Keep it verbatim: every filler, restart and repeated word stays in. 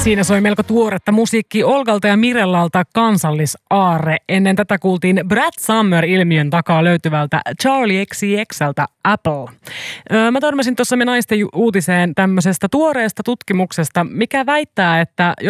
Siinä soi melko tuoretta musiikki Olgalta ja Mirellalta Kansallisaarre. Ennen tätä kuultiin Brad Summer-ilmiön takaa löytyvältä Charlie X C X:ltä Apple. Öö, mä törmäsin tuossa me naisten uutiseen tämmöisestä tuoreesta tutkimuksesta, mikä väittää, että